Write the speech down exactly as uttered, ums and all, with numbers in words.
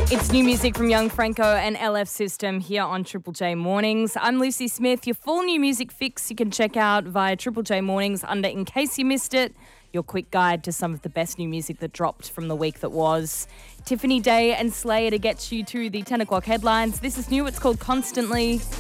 It's new music from Young Franco and L F System here on Triple J Mornings. I'm Lucy Smith. Your full new music fix you can check out via Triple J Mornings under In Case You Missed It, your quick guide to some of the best new music that dropped from the week that was. Tiffany Day and Slayer to get you to the ten o'clock headlines. This is new. It's called Constantly.